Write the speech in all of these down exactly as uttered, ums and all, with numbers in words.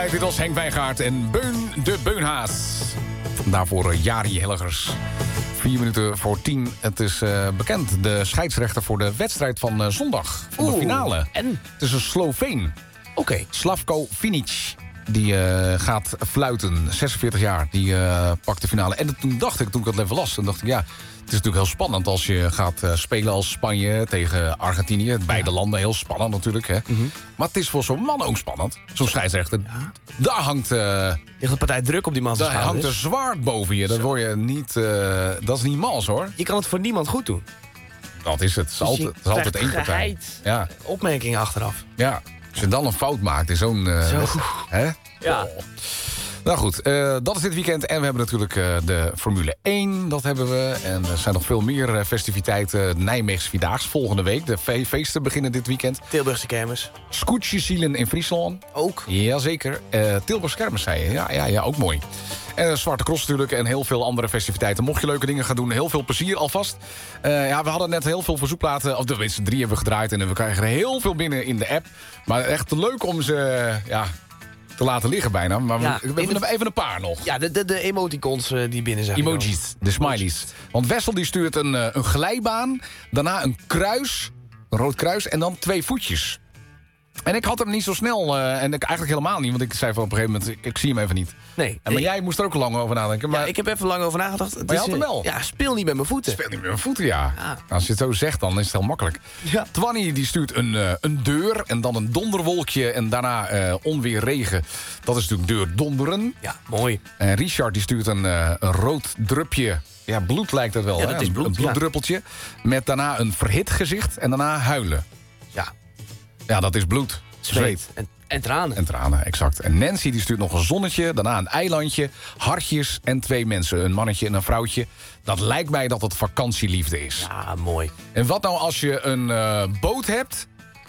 Kijk, dit was Henk Wijngaard en Beun de Beunhaas. Daarvoor uh, Jari Hellegers. Vier minuten voor tien. Het is uh, bekend, de scheidsrechter voor de wedstrijd van uh, zondag. Van de Oeh, finale. En? Het is een Sloveen. Oké. Okay. Slavko Vinic. Die uh, gaat fluiten. zesenveertig jaar. Die uh, pakt de finale. En toen dacht ik, toen ik dat even las, dan dacht ik, ja, het is natuurlijk heel spannend als je gaat uh, spelen als Spanje tegen Argentinië. Beide ja. landen heel spannend natuurlijk. Hè? Mm-hmm. Maar het is voor zo'n man ook spannend. Zo'n scheidsrechter. Ja. Daar hangt... Uh, ligt een partij druk op die man. Daar hangt een zwaard boven je. Dat, word je niet, uh, dat is niet mals hoor. Je kan het voor niemand goed doen. Dat is het. Het is dus altijd, het is altijd één partij. Ja. Opmerkingen achteraf. Ja. Als je dan een fout maakt in zo'n... Uh, Zo. Hè? Ja. Oh. Nou goed, uh, dat is dit weekend. En we hebben natuurlijk uh, de Formule één, dat hebben we. En er zijn nog veel meer uh, festiviteiten. Nijmeegse Vierdaagse volgende week. De fe- feesten beginnen dit weekend. Tilburgse kermis. Scootjesielen in Friesland. Ook. Jazeker. Uh, Tilburgse kermis, zei je. Ja, ja, ja, ook mooi. En uh, Zwarte Cross natuurlijk en heel veel andere festiviteiten. Mocht je leuke dingen gaan doen, heel veel plezier alvast. Uh, ja, we hadden net heel veel verzoekplaten. Of de minste drie hebben we gedraaid. En we krijgen er heel veel binnen in de app. Maar echt leuk om ze... Uh, ja, te laten liggen bijna, maar ja, we, we hebben even een paar nog. Ja, de, de, de emoticons uh, die binnen zijn. Emojis, de smileys. Want Wessel die stuurt een, uh, een glijbaan, daarna een kruis, een rood kruis en dan twee voetjes. En ik had hem niet zo snel, uh, en ik eigenlijk helemaal niet, want ik zei van op een gegeven moment, ik, ik zie hem even niet. Nee. En, maar jij moest er ook lang over nadenken. Maar... Ja, ik heb even lang over nagedacht. Het maar je is, had hem wel. Ja, speel niet met mijn voeten. Speel niet met mijn voeten, ja. ja. Nou, als je het zo zegt, dan is het heel makkelijk. Ja. Twanny die stuurt een, uh, een deur en dan een donderwolkje en daarna uh, onweer regen. Dat is natuurlijk deur donderen. Ja, mooi. En Richard die stuurt een, uh, een rood drupje. Ja, bloed lijkt het wel. Ja, hè? dat is bloed, een bloeddruppeltje. Ja. Met daarna een verhit gezicht en daarna huilen. Ja. Ja, dat is bloed. Zweet. Zweet. En, en tranen. En tranen, exact. En Nancy die stuurt nog een zonnetje, daarna een eilandje, hartjes en twee mensen. Een mannetje en een vrouwtje. Dat lijkt mij dat het vakantieliefde is. Ja, mooi. En wat nou als je een uh, boot hebt...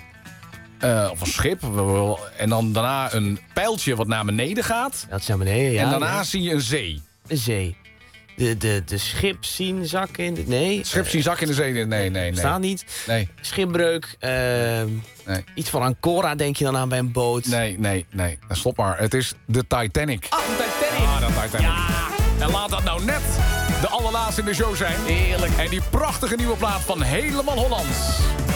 Uh, of een schip. En dan daarna een pijltje wat naar beneden gaat. Dat is naar beneden, ja. En daarna ja. zie je een zee. Een zee. De, de, de schip zien zakken in de... Nee. Schip zien zakken in de zee? Nee, nee, nee. Staat niet. Nee. Schipbreuk. Uh, nee. Iets van Ancora denk je dan aan bij een boot. Nee, nee, nee. Stop maar. Het is de Titanic. Ah, de Titanic. Ah, de Titanic. Ja. En laat dat nou net de allerlaatste in de show zijn. Heerlijk. En die prachtige nieuwe plaat van Helemaal Hollands.